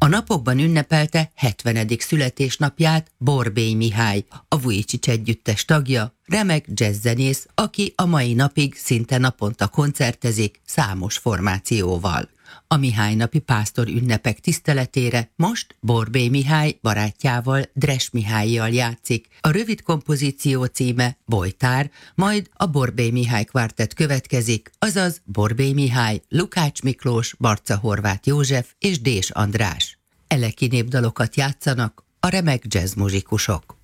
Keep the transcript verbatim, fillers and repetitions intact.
A napokban ünnepelte hetvenedik születésnapját Borbély Mihály, a Vujicic együttes tagja, remek jazzzenész, aki a mai napig szinte naponta koncertezik számos formációval. A Mihály-napi pásztor ünnepek tiszteletére most Borbély Mihály barátjával, Dres Mihállyal játszik. A rövid kompozíció címe Bojtár, majd a Borbély Mihály kvártett következik, azaz Borbély Mihály, Lukács Miklós, Barca Horváth József és Dés András. Eleki népdalokat játszanak a remek jazzmuzsikusok.